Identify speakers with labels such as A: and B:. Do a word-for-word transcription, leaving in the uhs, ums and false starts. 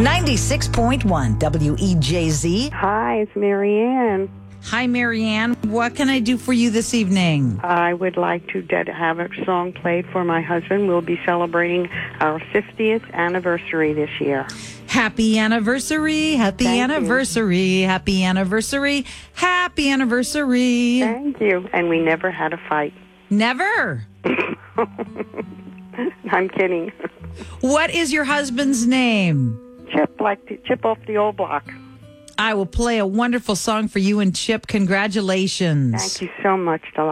A: ninety-six point one W E J Z.
B: Hi, it's Marianne.
C: Hi, Marianne. What can I do for you this evening?
B: I would like to ded- have a song played for my husband. We'll be celebrating our fiftieth anniversary this year.
C: Happy anniversary, happy
B: Thank
C: anniversary, you. happy anniversary, happy anniversary.
B: Thank you. And we never had a fight.
C: Never.
B: I'm kidding.
C: What is your husband's name?
B: Chip, like the, Chip off the old block.
C: I will play a wonderful song for you and Chip. Congratulations.
B: Thank you so much, Delilah.